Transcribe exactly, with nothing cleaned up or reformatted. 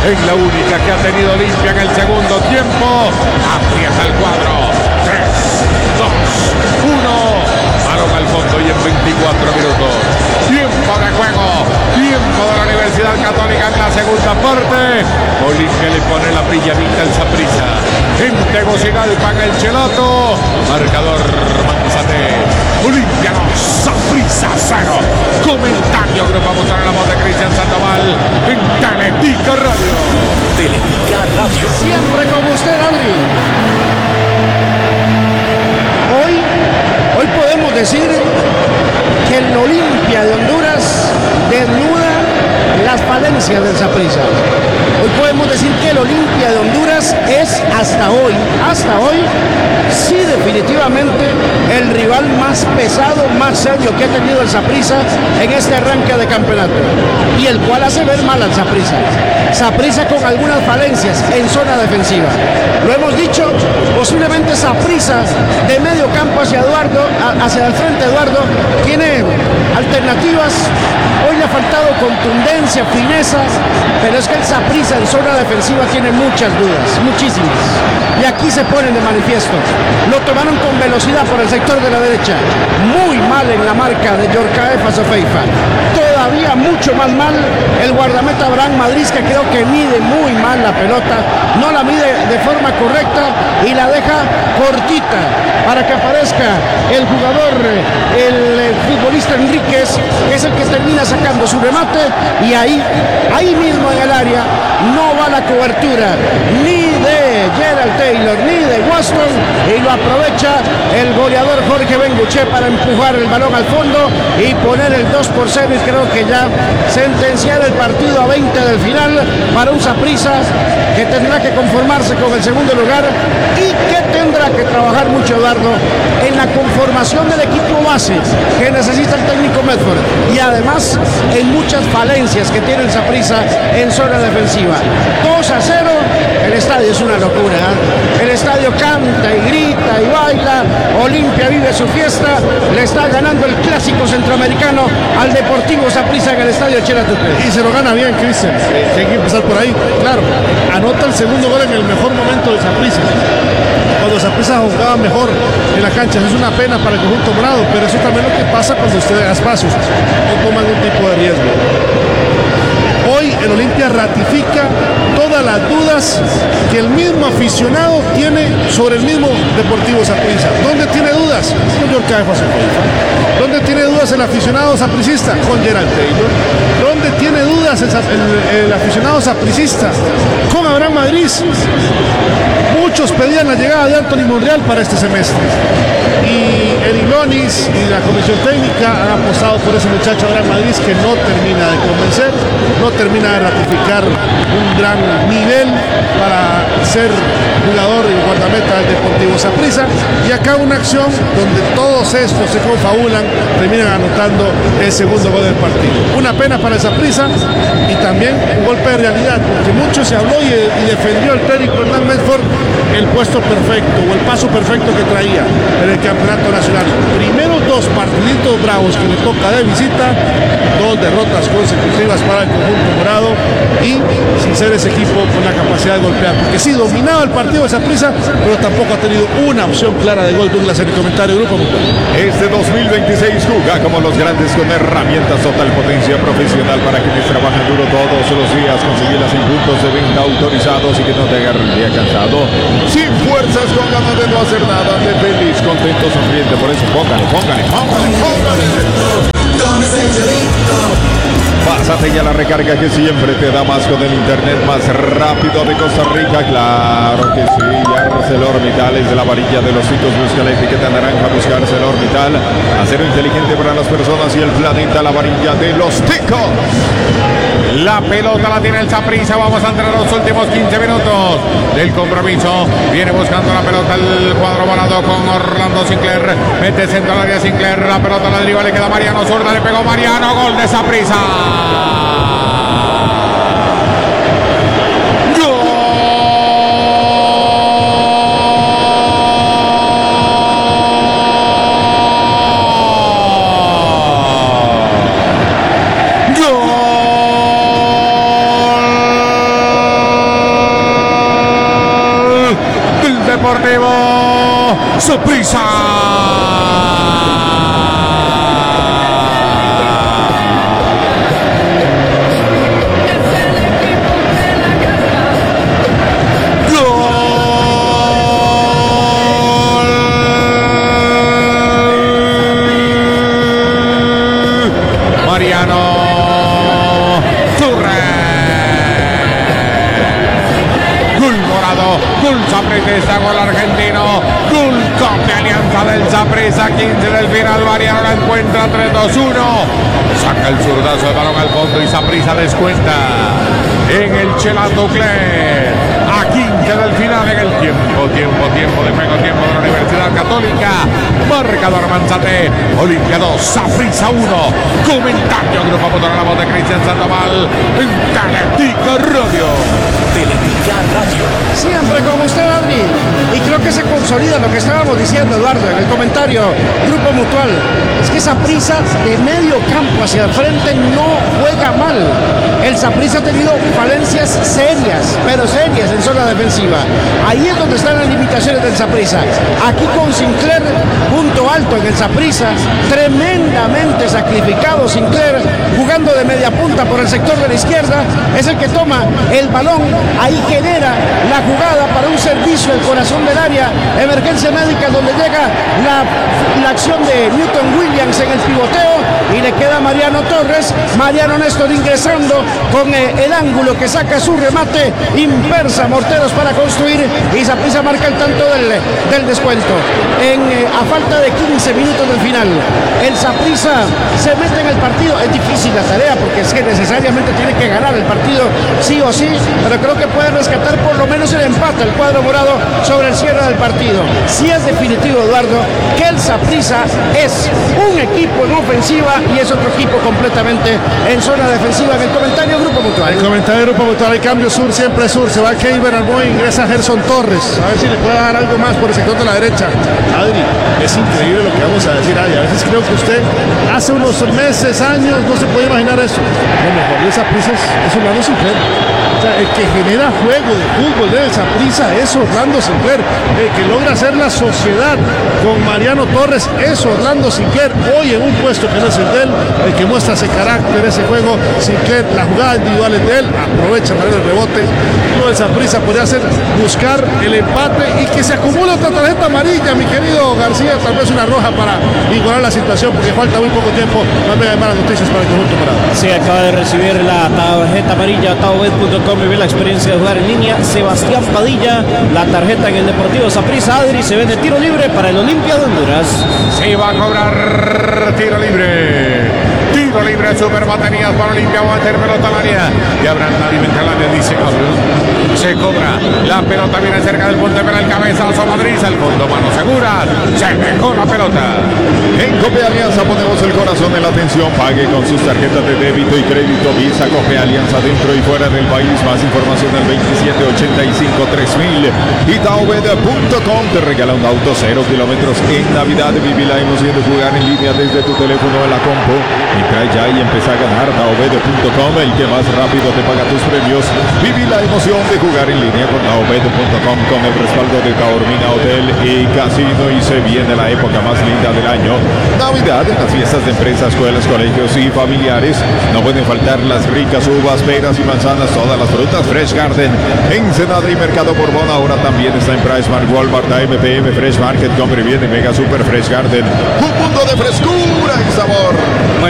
en la única que ha tenido Olimpia en el segundo tiempo. Aprieta el cuadro. tres, dos, uno. Balón al fondo y en veinticuatro minutos. Tiempo de juego. Tiempo de la Universidad Católica en la segunda parte. Olimpia le pone la brilladita al Saprissa. En Tegucigalpa, en el Chelato. Marcador Manzate. Olimpia dos, Saprissa cero. Comentario Grupo Motor en la voz de Cristian Sandoval en Teletica Radio. Teletica Radio. Siempre con usted, Andri. Hoy, hoy podemos decir que el Olimpia de Honduras desnuda las falencias del Saprissa. Hoy podemos decir que el Olimpia de Honduras es hasta hoy, hasta hoy, sí definitivamente el rival más pesado, más serio que ha tenido el Saprissa en este arranque de campeonato y el cual hace ver mal al Saprissa. Saprissa con algunas falencias en zona defensiva. Lo hemos dicho, posiblemente Saprissa de medio campo hacia Eduardo, hacia el frente Eduardo, tiene alternativas. Hoy le ha faltado contundencia, fineza, pero es que el Saprissa en zona defensiva tiene muchas dudas, muchísimas. Y aquí se ponen de manifiesto. Lo tomaron con velocidad por el sector de la derecha. Muy mal en la marca de Yorcaefa Sofeifa. Todavía mucho más mal el guardameta Abraham Madrid, que creo que mide muy mal la pelota. No la mide de forma correcta y la deja cortita para que aparezca el jugador, el futbolista Enríquez, que es el que termina sacando su remate. Y ahí, ahí mismo en el área, no va la cobertura ni de Gerald Taylor ni de Waston y lo aprovecha el goleador Jorge Benguche para empujar el balón al fondo y poner el dos por cero, y creo que ya sentenciar el partido a veinte del final para un Saprissa que tendrá que conformarse con el segundo lugar y que tendrá que trabajar mucho, Eduardo, en la conformación del equipo base que necesita el técnico Medford y además en muchas falencias que tiene el Saprissa en zona defensiva. dos a cero, el estadio es una locura, ¿eh? El estadio canta y grita y baila. Olimpia vive su fiesta, le está ganando el clásico centroamericano al Deportivo Saprissa en el estadio Chelatupé. Y se lo gana bien, Cristian. Hay que empezar por ahí. Claro, anota el segundo gol en el mejor momento de Saprissa. Cuando Saprissa jugaba mejor en la cancha. Es una pena para el conjunto morado, pero eso también es lo que pasa cuando usted da espacios, no toma ningún tipo de riesgo. Hoy el Olimpia ratifica todas las dudas que el mismo aficionado tiene sobre el mismo Deportivo Saprissa. ¿Dónde tiene dudas? Con Yorcaefa Sofeifa. ¿Dónde tiene dudas el aficionado sapricista? Con Gerald Taylor. ¿Dónde tiene dudas el, el, el aficionado sapricista? Con Abraham Madrid. Muchos pedían la llegada de Anthony Monreal para este semestre. Y Eric Lonis y la comisión técnica han apostado por ese muchacho Abraham Madrid, que no termina de convencer, no termina de ratificar un gran nivel para ser jugador y guardameta del Deportivo Saprissa. Y acá una acción donde todos estos se confabulan, terminan anotando el segundo gol del partido. Una pena para el Saprissa y también un golpe de realidad, porque mucho se habló y, y defendió el técnico Hernán Medford el puesto perfecto o el paso perfecto que traía en el campeonato nacional. Primero dos partiditos bravos que le toca de visita, dos derrotas consecutivas para el conjunto morado y sin ser ese equipo con la capacidad de golpear, porque sí dominaba el partido de Saprissa, pero tampoco ha tenido una opción clara de gol. Douglas, en el comentario, Grupo Motor. Este dos mil veintiséis juga como los grandes con herramientas total potencia profesional para quienes trabajan duro todos los días. Conseguir las puntos de venta autorizados y que no te agarre el día cansado, sin fuerzas, con ganas de no hacer nada, de feliz, contento, sonriente. Por eso póngale, póngale, póngale, póngale. Pásate ya la recarga que siempre te da más con el internet más rápido de Costa Rica. Claro que sí, ArcelorMittal es de la varilla de los ticos. Busca la etiqueta naranja, busca ArcelorMittal. Acero inteligente para las personas y el planeta, la varilla de los ticos. La pelota la tiene el Saprissa. Vamos a entrar a los últimos quince minutos del compromiso. Viene buscando la pelota el cuadro volado con Orlando Sinclair. Mete centro al área Sinclair. La pelota la deriva, le queda Mariano Zurda. Le pegó Mariano. Gol de Saprissa. Deportivo Saprissa. Saprissa, gol argentino, gol copia Alianza del Saprissa, quince del final, Mariano la encuentra, tres dos uno, saca el zurdazo de balón al fondo y Saprissa descuenta en el Chelato Cler, a quince del final en el tiempo, tiempo, tiempo de juego, tiempo de la Universidad Católica, marcador Manzate, Olimpia dos, Saprissa uno, comentario Grupo Motor, la voz de Cristian Sandoval, en Teletica Radio. Teletica Radio. Siempre como usted, Adri. Y creo que se consolida lo que estábamos diciendo, Eduardo, en el comentario Grupo Mutual. Es que Saprissa de medio campo hacia el frente no juega mal. El Saprissa ha tenido falencias serias, pero serias en zona defensiva. Ahí es donde están las limitaciones del Saprissa. Aquí con Sinclair, punto alto en el Saprissa, tremendamente sacrificado Sinclair, jugando de media punta por el sector de la izquierda, es el que toma el balón, ahí genera la jugada para un servicio al corazón del área, emergencia médica, donde llega la, la acción de Newton Williams en el pivoteo y le queda a Mariano Torres, Mariano Néstor ingresando con eh, el ángulo que saca su remate, inversa Morteros para construir y Saprissa marca el tanto del, del descuento. En, eh, a falta de quince minutos del final, el Saprissa se mete en el partido. Es difícil la tarea porque es que necesariamente tiene que ganar el partido sí o sí, pero creo que puede rescatar por lo menos el empate el cuadro morado sobre el cierre del partido. Si es definitivo, Eduardo, que el Saprissa es un equipo en ofensiva y es otro equipo completamente en zona defensiva. En el comentario Grupo Mutual. El comentario Grupo Mutual, el cambio sur, siempre sur. Se va Keiber Arboy, ingresa Gerson Torres. A ver si le puede dar algo más por el sector de la derecha. Adri, es increíble lo que vamos a decir, Adri. A veces creo que usted hace unos meses, años, no se puede imaginar eso. Lo mejor de Saprissa es, es Orlando Sinclair. O sea, el que genera juego de fútbol de Saprissa es Orlando Sinclair. El que logra hacer la sociedad con Mariano Torres es Orlando Sinclair. Hoy en un puesto que no es el de él, el que muestra ese carácter, ese juego, Sinclair, la jugada individual es de él, aprovecha para el rebote. Lo de Saprissa podría hacer buscar el empate y que se acumule otra tarjeta amarilla, mi querido García, tal vez una roja para igualar la situación, porque falta muy poco tiempo. Más bien hay malas noticias para el conjunto morado. Sí, acaba de recibir la tarjeta amarilla taobet punto com, vive la experiencia de jugar en línea. Sebastián Padilla, la tarjeta en el Deportivo Saprissa. Adri, se vende tiro libre para el Olimpia de Honduras. Se va a cobrar tiro libre. Tiro libre, super baterías para Olimpia. Va a meter pelota al área. Y Abraham nadie entra al área, dice Gabriel. Se cobra. La pelota viene cerca del punto penal. Cabezazo Madrid. Al fondo, mano segura. Se dejó la pelota. En Cope Alianza ponemos el corazón en la atención. Pague con sus tarjetas de débito y crédito Visa Cope Alianza dentro y fuera del país. Más información al veintisiete ochenta y cinco tres mil. Y taobed punto com te regala un auto cero kilómetros en Navidad. Viví la emoción de jugar en línea desde tu teléfono en la compu. Entra ya y empieza a ganar. taobed punto com, el que más rápido te paga tus premios. Viví la emoción de jugar en línea con taobed punto com con el respaldo de Taormina Hotel y Casino. Y se viene la época más linda del año, Navidad, en las fiestas de empresas, escuelas, colegios y familiares. No pueden faltar las ricas uvas, peras y manzanas, todas las frutas Fresh Garden, Ensenada y Mercado Borbón. Ahora también está en PriceMart, Walmart, A M P M, Fresh Market, compre bien en Mega Super Fresh Garden. Un mundo de frescura y sabor.